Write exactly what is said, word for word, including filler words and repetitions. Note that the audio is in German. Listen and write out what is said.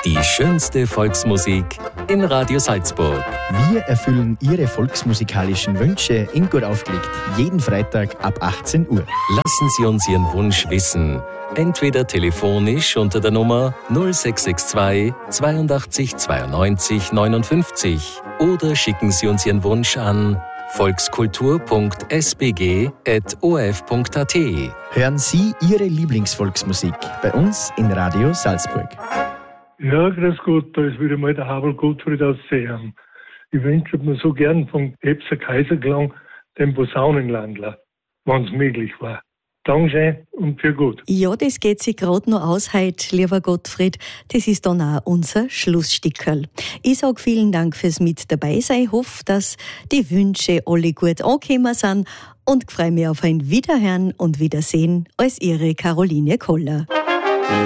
Die schönste Volksmusik in Radio Salzburg. Wir erfüllen Ihre volksmusikalischen Wünsche in Gut aufgelegt. Jeden Freitag ab achtzehn Uhr. Lassen Sie uns Ihren Wunsch wissen. Entweder telefonisch unter der Nummer null sechs sechs zwei zweiundachtzig zweiundneunzig neunundfünfzig oder schicken Sie uns Ihren Wunsch an volkskultur punkt s b g at o f punkt a t. Hören Sie Ihre Lieblingsvolksmusik bei uns in Radio Salzburg. Ja, grüß Gott, da ist wieder mal der Habel Gottfried aus Seeham. Ich wünsche mir so gern vom Ebser Kaiserklang den Posaunenlandler, wenn es möglich war. Dankeschön und für gut. Ja, das geht sich gerade noch aus heute, lieber Gottfried. Das ist dann auch unser Schlussstickerl. Ich sage vielen Dank fürs Mit dabei sein. Ich hoffe, dass die Wünsche alle gut angekommen sind und freue mich auf ein Wiederhören und Wiedersehen als Ihre Caroline Koller.